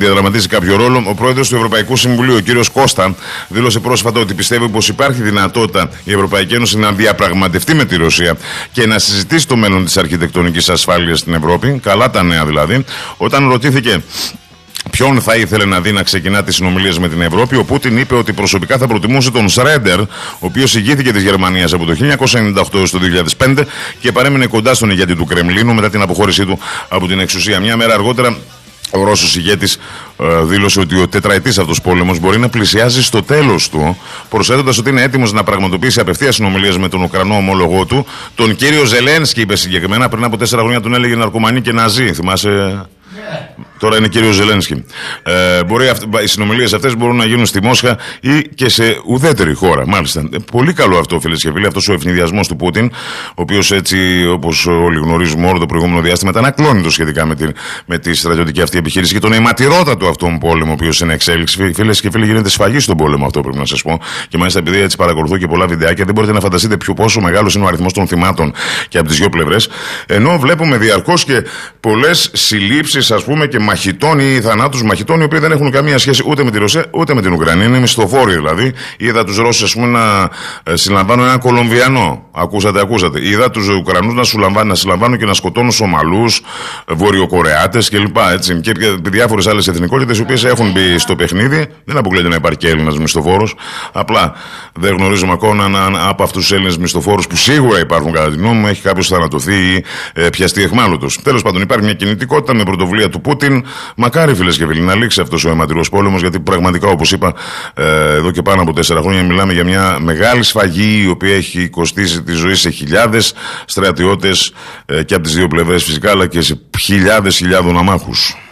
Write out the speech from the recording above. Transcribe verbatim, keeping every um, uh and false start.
διαδραματίζει κάποιο ρόλο. Ο πρόεδρος του Ευρωπαϊκού Συμβουλίου, ο κύριος Κώστα, δήλωσε πρόσφατα ότι πιστεύει πως υπάρχει δυνατότητα η Ευρωπαϊκή Ένωση να διαπραγματευτεί με τη Ρωσία και να συζητήσει το μέλλον της αρχιτεκτονικής ασφάλειας στην Ευρώπη. Καλά τα νέα δηλαδή. Όταν ρωτήθηκε ποιον θα ήθελε να δει να ξεκινά τις συνομιλίες με την Ευρώπη, ο Πούτιν είπε ότι προσωπικά θα προτιμούσε τον Σρέντερ, ο οποίος ηγήθηκε της Γερμανίας από το χίλια εννιακόσια ενενήντα οκτώ έως το δύο χιλιάδες πέντε και παρέμεινε κοντά στον ηγέτη του Κρεμλίνου μετά την αποχώρησή του από την εξουσία. Μια μέρα αργότερα, ο Ρώσος ηγέτης ε, δήλωσε ότι ο τετραετής αυτός πόλεμος μπορεί να πλησιάζει στο τέλος του, προσθέτοντας ότι είναι έτοιμος να πραγματοποιήσει απευθείας συνομιλίες με τον Ουκρανό ομόλογό του, τον κύριο Ζελένσκι, είπε συγκεκριμένα. Πριν από τέσσερα χρόνια τον έλεγε ναρκωμανή και ναζί. Θυμάσαι? Τώρα είναι κύριο Ζελένσκι. Ε, μπορεί αυ... Οι συνομιλίες αυτές μπορούν να γίνουν στη Μόσχα ή και σε ουδέτερη χώρα. Μάλιστα. Ε, πολύ καλό αυτό, φίλες και φίλοι, αυτός ο ευνηδιασμός του Πούτιν, ο οποίος έτσι, όπως όλοι γνωρίζουμε, όλο το προηγούμενο διάστημα ήταν ακλόνητος σχετικά με τη, με τη στρατιωτική αυτή επιχείρηση και τον αιματηρότατο αυτόν πόλεμο, ο οποίος είναι εξέλιξη. Φίλες και φίλοι, γίνεται σφαγή στον πόλεμο αυτό, πρέπει να σας πω. Και μάλιστα, επειδή έτσι παρακολουθώ και πολλά βιντεάκια, δεν μπορείτε να φανταστείτε πιο πόσο μεγάλος είναι ο αριθμός των θυμάτων και από τις δύο πλευρές. Ενώ βλέπουμε διαρκώς και πολλές συλλήψεις, ας πούμε, και μαχητών ή θανάτους μαχητών, οι οποίοι δεν έχουν καμία σχέση ούτε με τη Ρωσία ούτε με την Ουκρανία. Είναι μισθοφόροι δηλαδή. Είδα τους Ρώσους, ας πούμε, να συλλαμβάνουν έναν Κολομβιανό. Ακούσατε, ακούσατε. Είδα τους Ουκρανούς να συλλαμβάνουν, να συλλαμβάνουν και να σκοτώνουν Σομαλούς, Βορειοκορεάτες κλπ. Έτσι. Και διάφορες άλλες εθνικότητες οι οποίες έχουν μπει στο παιχνίδι. Δεν αποκλείεται να υπάρχει και Έλληνας μισθοφόρος. Απλά δεν γνωρίζουμε ακόμα αν από αυτούς τους Έλληνες μισθοφόρους που σίγουρα υπάρχουν κατά τη γνώμη μου έχει κάποιος θανατωθεί ή ε, πιαστεί εχμάλωτος. Τέλος πάντων, υπάρχει μια κινητικότητα με πρωτοβουλία του Πούτιν. Μακάρι, φίλες και φίλοι, να λήξει αυτός ο αιματηρός πόλεμος, γιατί πραγματικά, όπως είπα, ε, εδώ και πάνω από τέσσερα χρόνια μιλάμε για μια μεγάλη σφαγή η οποία έχει κοστίσει τη ζωή σε χιλιάδες στρατιώτες ε, και από τις δύο πλευρές φυσικά, αλλά και σε χιλιάδες χιλιάδων αμάχους.